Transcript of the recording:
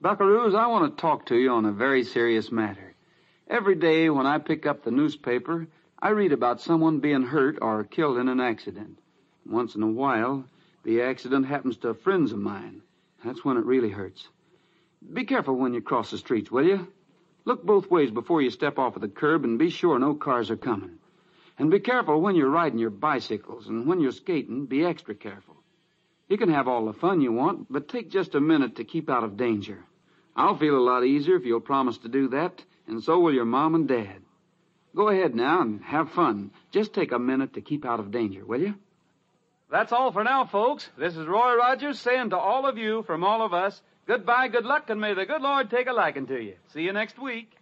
Buckaroos, I want to talk to you on a very serious matter. Every day when I pick up the newspaper, I read about someone being hurt or killed in an accident. Once in a while, the accident happens to friends of mine. That's when it really hurts. Be careful when you cross the streets, will you? Look both ways before you step off of the curb and be sure no cars are coming. And be careful when you're riding your bicycles, and when you're skating, be extra careful. You can have all the fun you want, but take just a minute to keep out of danger. I'll feel a lot easier if you'll promise to do that, and so will your mom and dad. Go ahead now and have fun. Just take a minute to keep out of danger, will you? That's all for now, folks. This is Roy Rogers saying to all of you from all of us, goodbye, good luck, and may the good Lord take a liking to you. See you next week.